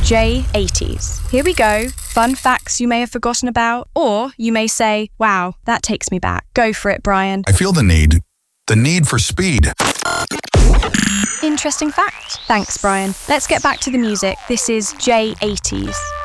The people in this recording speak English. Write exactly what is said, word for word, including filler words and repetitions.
J eighties. Here we go. Fun facts you may have forgotten about, or you may say, wow, that takes me back. Go for it, Brian. I feel the need. The need for speed. Interesting fact. Thanks, Brian. Let's get back to the music. This is J eighties.